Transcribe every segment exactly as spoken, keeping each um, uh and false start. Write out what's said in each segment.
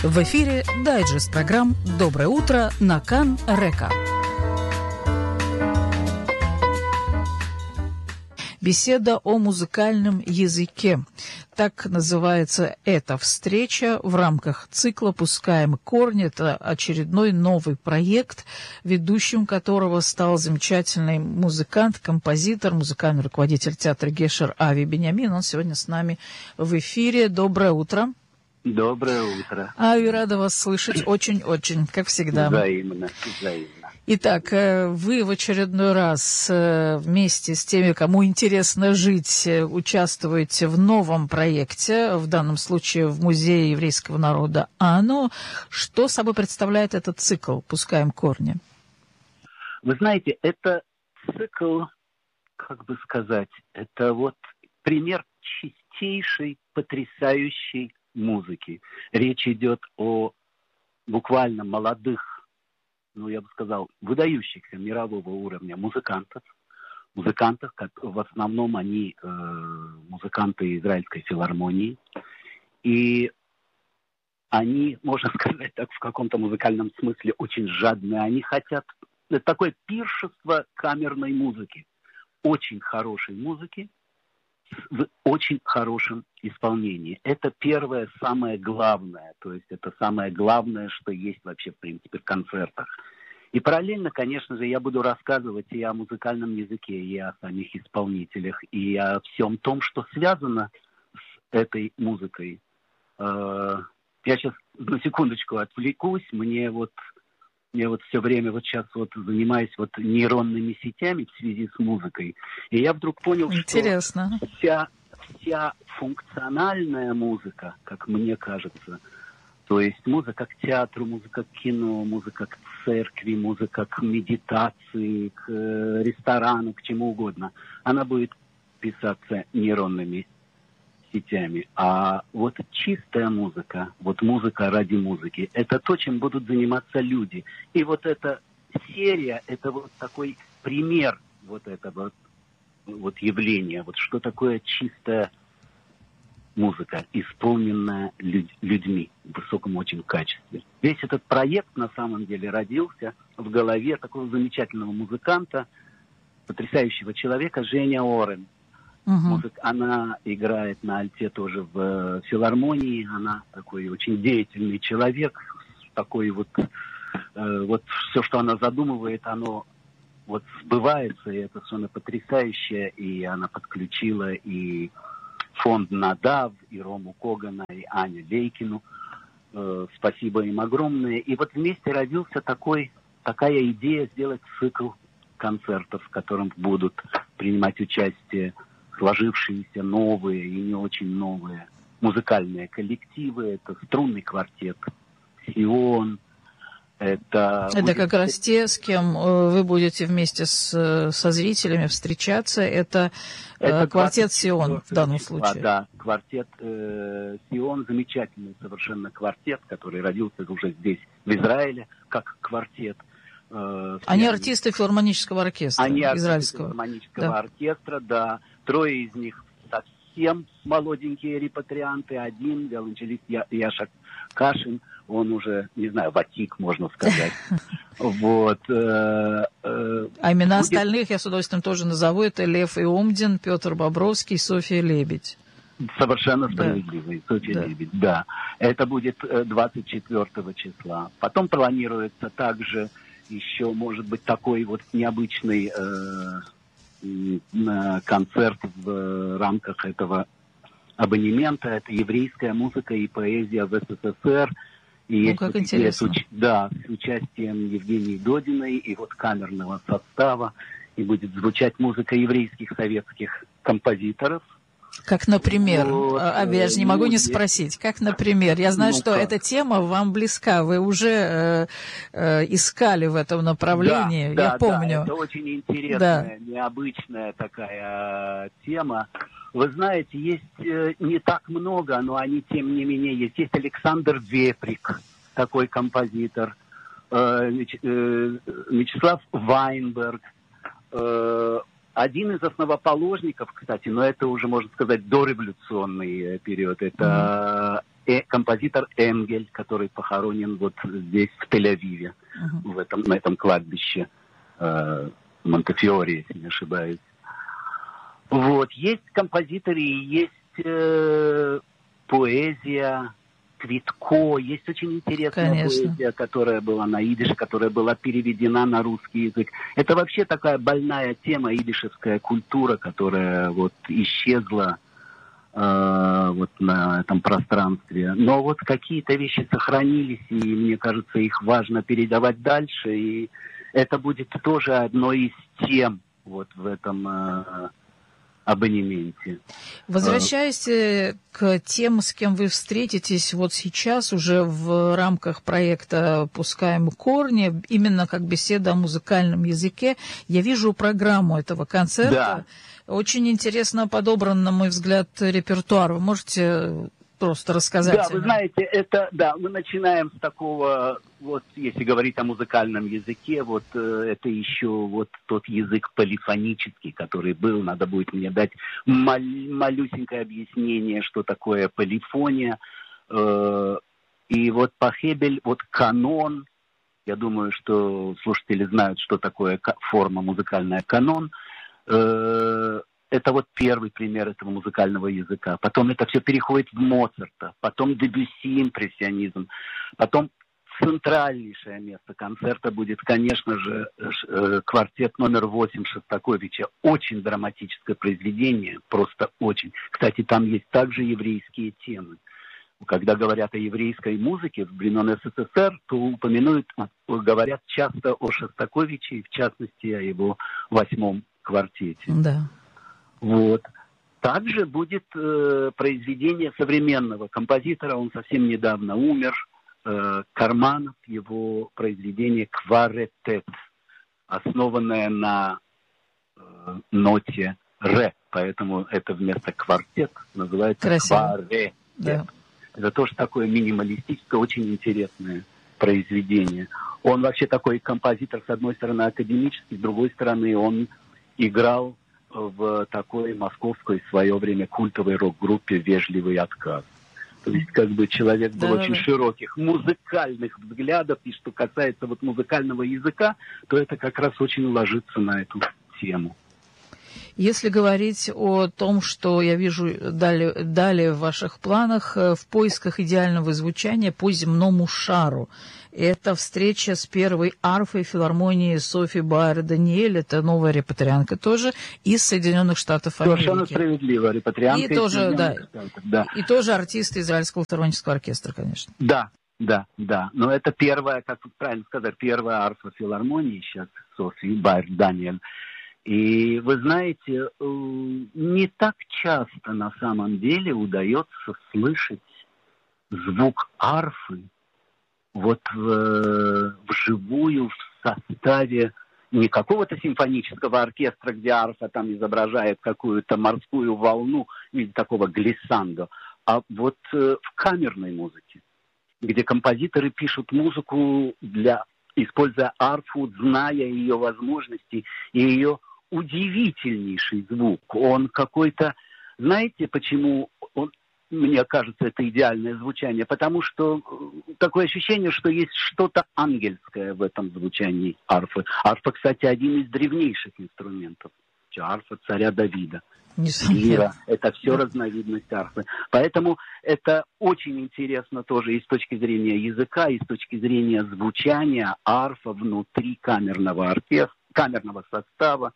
В эфире дайджест программ «Доброе утро» на Кан-Река. Беседа о музыкальном языке. Так называется эта встреча в рамках цикла «Пускаем корни». Это очередной новый проект, ведущим которого стал замечательный музыкант, композитор, музыкальный руководитель театра Гешер Ави Беньямин. Он сегодня с нами в эфире. Доброе утро. Доброе утро. Ави, рада вас слышать очень-очень, как всегда. Взаимно, взаимно. Итак, вы в очередной раз вместе с теми, кому интересно жить, участвуете в новом проекте, в данном случае в Музее еврейского народа АНО. Что собой представляет этот цикл «Пускаем корни»? Вы знаете, это цикл, как бы сказать, это вот пример чистейшей, потрясающей музыки. Речь идет о буквально молодых, ну, я бы сказал, выдающихся мирового уровня музыкантов. Музыкантов, в основном они э, музыканты Израильской филармонии. И они, можно сказать так, в каком-то музыкальном смысле очень жадные. Они хотят... Это такое пиршество камерной музыки. Очень хорошей музыки в очень хорошем исполнении. Это первое, самое главное. То есть это самое главное, что есть вообще, в принципе, в концертах. И параллельно, конечно же, я буду рассказывать и о музыкальном языке, и о самих исполнителях, и о всем том, что связано с этой музыкой. Я сейчас на секундочку отвлекусь. Мне вот, мне вот все время вот сейчас вот занимаюсь вот нейронными сетями в связи с музыкой. И я вдруг понял, Интересно. что вся, вся функциональная музыка, как мне кажется, то есть музыка к театру, музыка к кино, музыка к церкви, музыка к медитации, к ресторану, к чему угодно, она будет писаться нейронными сетями. А вот чистая музыка, вот музыка ради музыки, это то, чем будут заниматься люди. И вот эта серия, это вот такой пример вот этого вот явления, вот что такое чистая музыка, исполненная люд- людьми в высоком очень качестве. Весь этот проект на самом деле родился в голове такого замечательного музыканта, потрясающего человека, Женя Орен. Угу. Музык, она играет на альте тоже в э, филармонии. Она такой очень деятельный человек. Такой вот, э, вот все, что она задумывает, оно вот сбывается. И это совершенно потрясающе. И она подключила и фонд Надав, и Рому Когана, и Аню Лейкину. Э, спасибо им огромное. И вот вместе родился такой, такая идея сделать цикл концертов, в котором будут принимать участие сложившиеся новые и не очень новые музыкальные коллективы. Это струнный квартет «Сион». Это, это будет... как раз те, с кем вы будете вместе с, со зрителями встречаться. Это, это квартет «Сион» в данном числа, случае. Да, квартет э, «Сион», замечательный совершенно квартет, который родился уже здесь, в Израиле, как квартет. Э, Они артисты филармонического оркестра Они израильского. филармонического да. оркестра, да. Трое из них совсем молоденькие репатрианты. Один виолончелист Я- Яша Кашин, он уже, не знаю, ватик, можно сказать. Вот. А имена остальных я с удовольствием тоже назову. Это Лев Иомдин, Петр Бобровский, Софья Лебедь. Совершенно справедливый. Да. Софья да. Лебедь, да. Это будет двадцать четвёртого числа. Потом планируется также еще, может быть, такой вот необычный э, концерт в рамках этого абонемента. Это еврейская музыка и поэзия в СССР. И ну, есть как вот интересно. С, да, с участием Евгении Додиной и вот камерного состава. И будет звучать музыка еврейских советских композиторов. Как, например, вот, а, я же не могу ну, не спросить, как, например, я знаю, ну, что как? эта тема вам близка, вы уже э, э, искали в этом направлении, да, я да, помню. Да, это очень интересная, да. необычная такая тема. Вы знаете, есть э, не так много, но они, тем не менее, есть. Есть Александр Веприк, такой композитор, э, Меч, э, Мечислав Вайнберг, э, один из основоположников, кстати, но это уже, можно сказать, дореволюционный период, это э, композитор Энгель, который похоронен вот здесь, в Тель-Авиве, uh-huh. в этом, на этом кладбище э, Монтефиоре, если не ошибаюсь. Вот, есть композиторы, есть э, поэзия Квитко, есть очень интересная Конечно. поэзия, которая была на идише, которая была переведена на русский язык. Это вообще такая больная тема, идишевская культура, которая вот исчезла э, вот на этом пространстве. Но вот какие-то вещи сохранились, и мне кажется, их важно передавать дальше, и это будет тоже одной из тем вот в этом э, абонементе. Возвращаясь к тем, с кем вы встретитесь вот сейчас уже в рамках проекта «Пускаем корни», именно как беседа о музыкальном языке, я вижу программу этого концерта. Да. Очень интересно подобран, на мой взгляд, репертуар. Вы можете просто рассказать? Да, вы знаете, это, да, мы начинаем с такого, вот, если говорить о музыкальном языке, вот, э, это еще вот тот язык полифонический, который был, надо будет мне дать мал- малюсенькое объяснение, что такое полифония, э, и вот Пахебель, вот канон, я думаю, что слушатели знают, что такое форма музыкальная канон, э, это вот первый пример этого музыкального языка. Потом это все переходит в Моцарта, потом Дебюсси, импрессионизм. Потом центральнейшее место концерта будет, конечно же, квартет номер восемь Шостаковича. Очень драматическое произведение, просто очень. Кстати, там есть также еврейские темы. Когда говорят о еврейской музыке в времен СССР, то упоминают, говорят часто о Шостаковиче, в частности, о его восьмом квартете. Да. Вот. Также будет э, произведение современного композитора, он совсем недавно умер, э, Карманов, его произведение «Кваретет», основанное на э, ноте ре, поэтому это вместо квартет называется «Кваретет». Да. Это тоже такое минималистическое, очень интересное произведение. Он вообще такой композитор, с одной стороны, академический, с другой стороны, он играл в такой московской в свое время культовой рок-группе «Вежливый отказ». То есть, как бы, человек был да, очень да. широких музыкальных взглядов, и что касается вот музыкального языка, то это как раз очень ложится на эту тему. Если говорить о том, что я вижу далее, далее в ваших планах, в поисках идеального звучания по земному шару, это встреча с первой арфой филармонии Софи Баэр-Даниэль, это новая репатрианка тоже, из Соединенных Штатов Америки. Совершенно справедливо, репатрианка и тоже, да, Штатов, да. И тоже артист Израильского филармонического оркестра, конечно. Да, да, да. Но это первая, как правильно сказать, первая арфа филармонии сейчас, Софи Баэр-Даниэль. И вы знаете, не так часто на самом деле удается слышать звук арфы вот в, вживую, в составе не какого-то симфонического оркестра, где арфа там изображает какую-то морскую волну в виде такого глиссандо, а вот в камерной музыке, где композиторы пишут музыку, для, используя арфу, зная ее возможности и ее удивительнейший звук. Он какой-то... Знаете, почему он, мне кажется, это идеальное звучание? Потому что такое ощущение, что есть что-то ангельское в этом звучании арфы. Арфа, кстати, один из древнейших инструментов. Арфа царя Давида. Лира. Это все разновидность арфы. Поэтому это очень интересно тоже и с точки зрения языка, и с точки зрения звучания арфа внутри камерного оркестра, камерного состава,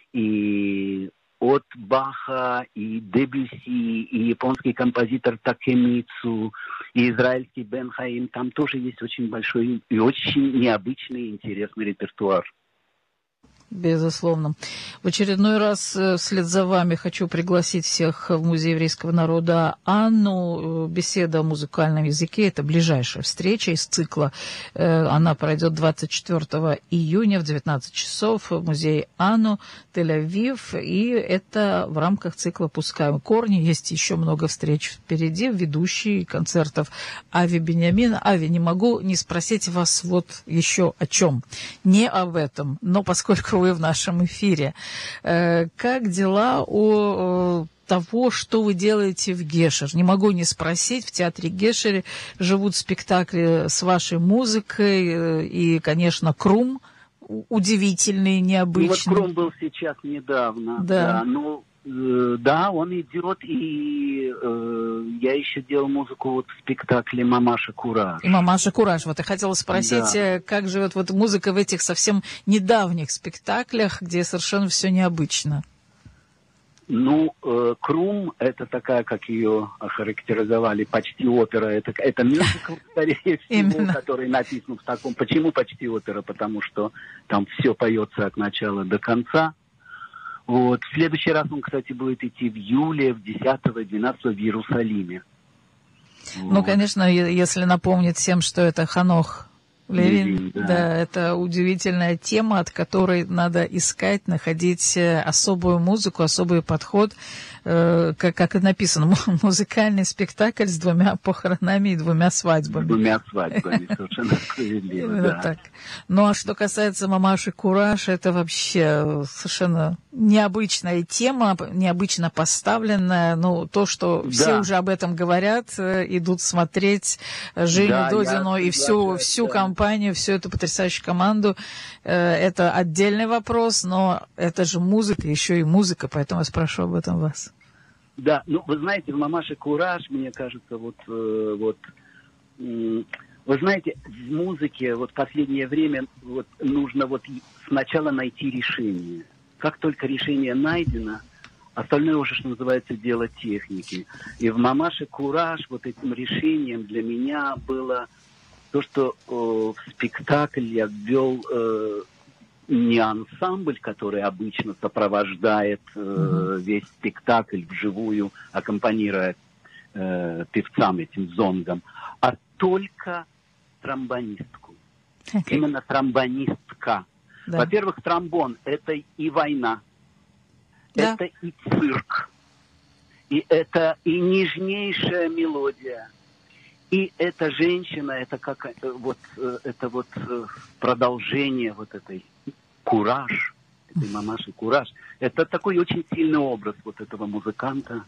и от Баха, и Дебюсси, и японский композитор Такемицу, и израильский Бен Хаим. Там тоже есть очень большой и очень необычный и интересный репертуар. Безусловно. В очередной раз вслед за вами хочу пригласить всех в Музей еврейского народа Анну. Беседа о музыкальном языке – это ближайшая встреча из цикла. Она пройдет двадцать четвёртого июня в девятнадцать часов в Музее Анну, Тель-Авив. И это в рамках цикла «Пускаем корни». Есть еще много встреч впереди. Ведущий концертов Ави Беньямин. Ави, не могу не спросить вас вот еще о чем. Не об этом, но поскольку впервые в нашем эфире. Как дела у того, что вы делаете в Гешер? Не могу не спросить, в театре Гешере живут спектакли с вашей музыкой и, конечно, Крум удивительный, необычный. Ну, вот Крум был сейчас недавно. Да. Да, ну, э, да, он идет, и э, я еще делал музыку вот в спектакле «Мамаша Кураж». И «Мамаша Кураж». Вот я хотела спросить, да. Как живет вот музыка в этих совсем недавних спектаклях, где совершенно все необычно? Ну, э, Крум, это такая, как ее охарактеризовали, почти опера. Это, это мюзикл, скорее всего, который написан в таком... Почему почти опера? Потому что там все поется от начала до конца. Вот. В следующий раз он, кстати, будет идти в июле, в десятого-двенадцатого в Иерусалиме. Ну, вот. Конечно, если напомнить всем, что это Ханох Левин, да. Да, это удивительная тема, от которой надо искать, находить особую музыку, особый подход, э, как, как и написано, музыкальный спектакль с двумя похоронами и двумя свадьбами. С двумя свадьбами, совершенно справедливо, Именно да. так. Ну, а что касается «Мамаши Кураж», это вообще совершенно необычная тема, необычно поставленная. Ну, то, что да. Все уже об этом говорят, идут смотреть Женю да, Додину и всю, всю да. компанию, всю эту потрясающую команду. Это отдельный вопрос, но это же музыка, еще и музыка, поэтому я спрошу об этом вас. Да, ну, вы знаете, в «Мамаше Кураж», мне кажется, вот, э, вот, э, вы знаете, в музыке вот в последнее время вот, нужно вот сначала найти решение. Как только решение найдено, остальное уже, что называется, дело техники. И в «Мамаше Кураж» вот этим решением для меня было то, что э, в спектакль я ввел э, не ансамбль, который обычно сопровождает э, mm-hmm. весь спектакль вживую, аккомпанируя э, певцам этим зонгом, а только тромбонистку. Okay. Именно тромбонистка. Да. Во-первых, тромбон – это и война, да. Это и цирк, и это и нежнейшая мелодия. И эта женщина, это как вот это вот продолжение вот этой Кураж, этой Мамаши Кураж. Это такой очень сильный образ вот этого музыканта,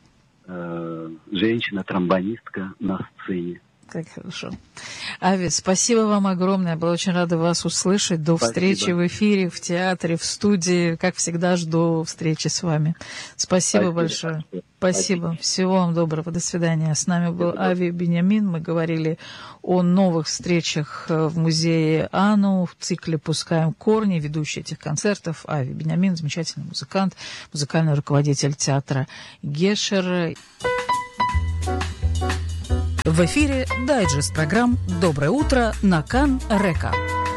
э, женщина-тромбонистка на сцене. Как хорошо. Ави, спасибо вам огромное. Я была очень рада вас услышать. До спасибо. Встречи в эфире, в театре, в студии. Как всегда, жду встречи с вами. Спасибо, спасибо большое. Спасибо. Спасибо. Всего вам доброго. До свидания. С нами был Ави Биньямин. Мы говорили о новых встречах в музее АНУ в цикле «Пускаем корни». Ведущий этих концертов Ави Биньямин, замечательный музыкант, музыкальный руководитель театра Гешер. В эфире дайджест программ «Доброе утро» на Кан-Река.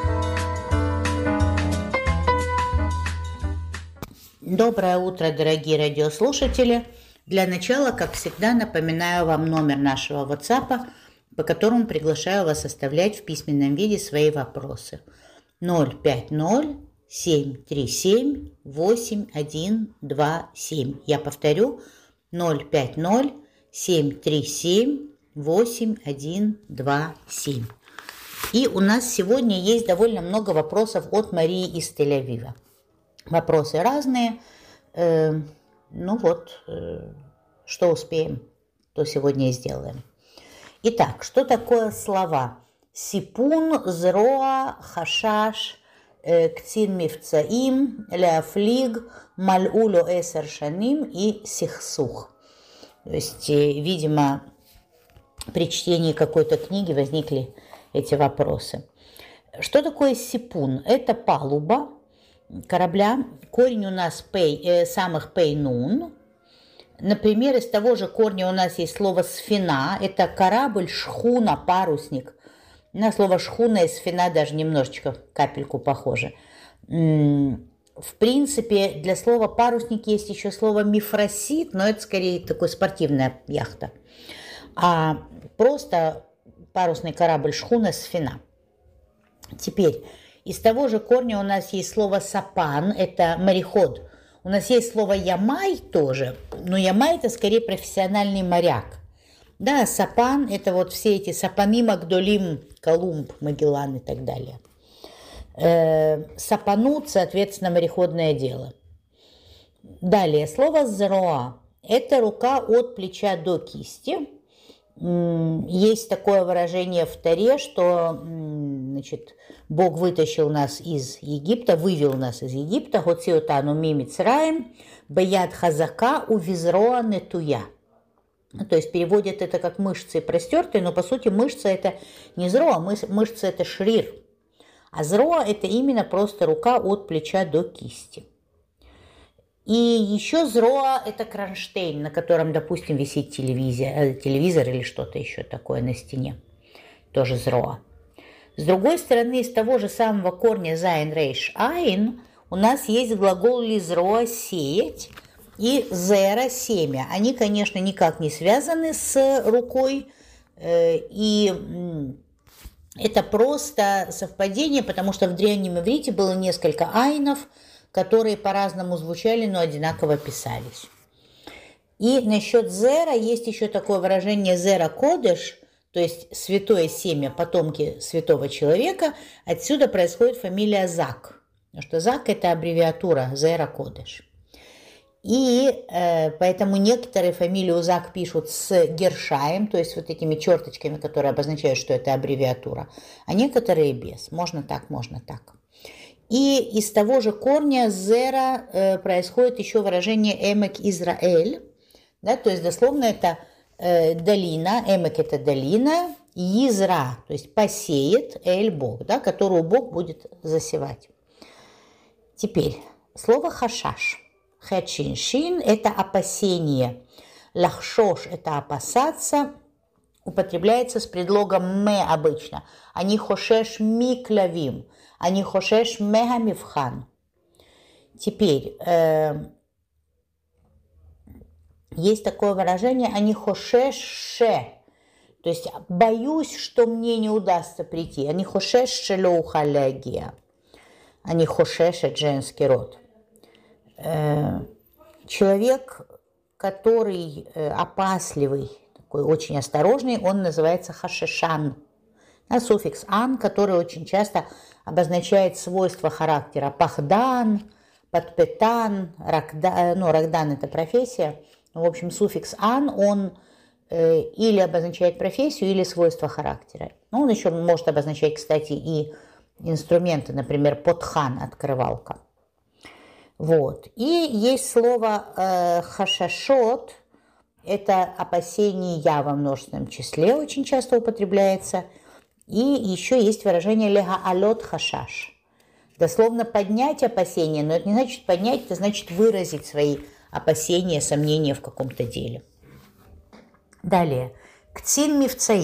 Доброе утро, дорогие радиослушатели. Для начала, как всегда, напоминаю вам номер нашего WhatsApp, по которому приглашаю вас оставлять в письменном виде свои вопросы. ноль пять ноль семь три семь восемь один два семь. Я повторю, ноль пять ноль семь три семь восемь один два семь. И у нас сегодня есть довольно много вопросов от Марии из Тель-Авива. Вопросы разные. Э, ну вот, э, что успеем, то сегодня и сделаем. Итак, что такое слова? Сипун, зроа, хашаш, кцин мифцаим, ляфлиг, мальуло эсер шаним и сихсух. То есть, видимо, при чтении какой-то книги возникли эти вопросы. Что такое сипун? Это палуба корабля. Корень у нас пей, э, самых пейнун. Например, из того же корня у нас есть слово сфина. Это корабль, шхуна, парусник. На слово шхуна и сфина даже немножечко капельку похоже. В принципе, для слова парусник есть еще слово мифросит, но это скорее такая спортивная яхта. А просто парусный корабль шхуна сфина. Теперь, из того же корня у нас есть слово сапан, это мореход. У нас есть слово ямай тоже, но ямай это скорее профессиональный моряк. Да, сапан это вот все эти сапаним, Агдолим, Колумб, Магеллан и так далее. Э, сапанут, соответственно, мореходное дело. Далее, слово «зроа» – это рука от плеча до кисти. Есть такое выражение в Торе, что, значит, Бог вытащил нас из Египта, вывел нас из Египта, «Гоциотану ми Мицраим, беяд хазака у визроа нетуя». То есть переводят это как мышцы простертые, но по сути мышца это не зроа, мышца это шрир. А зроа это именно просто рука от плеча до кисти. И еще зроа это кронштейн, на котором, допустим, висит телевизор, телевизор или что-то еще такое на стене. Тоже зроа. С другой стороны, из того же самого корня зайн рейш айн у нас есть глагол лизроа сеять и зера семя. Они, конечно, никак не связаны с рукой, и это просто совпадение, потому что в древнем иврите было несколько айнов, которые по-разному звучали, но одинаково писались. И насчет зера есть еще такое выражение зера кодеш, то есть святое семя, потомки святого человека. Отсюда происходит фамилия Зак, потому что Зак это аббревиатура зера кодеш. И э, поэтому некоторые фамилию Зак пишут с гершаем, то есть вот этими черточками, которые обозначают, что это аббревиатура, а некоторые без. Можно так, можно так. И из того же корня зера э, происходит еще выражение эмек Израэль, да, то есть дословно это э, долина, эмек это долина, Изра, то есть посеет, эль Бог, да, которую Бог будет засевать. Теперь слово хашаш. Хэчиншин – это опасение. Лахшош – это опасаться. Употребляется с предлогом «ме» обычно. Они хошеш ми клавим. Они хошеш мега мивхан. Теперь, э, есть такое выражение «они хошеш ше». То есть, боюсь, что мне не удастся прийти. Они хошеш шелоухалягия. Они хошеш – это женский род. Человек, который опасливый, такой очень осторожный, он называется хашешан. А суффикс «ан», который очень часто обозначает свойства характера. Пахдан, подпетан, ракдан, ну, ракдан – это профессия. В общем, суффикс «ан», он э, или обозначает профессию, или свойства характера. Ну, он еще может обозначать, кстати, и инструменты, например, потхан – открывалка. Вот. И есть слово э, хашашот, это опасение я во множественном числе, очень часто употребляется. И еще есть выражение легаалот хашаш, дословно поднять опасения, но это не значит поднять, это значит выразить свои опасения, сомнения в каком-то деле. Далее. Кцин мивцаим.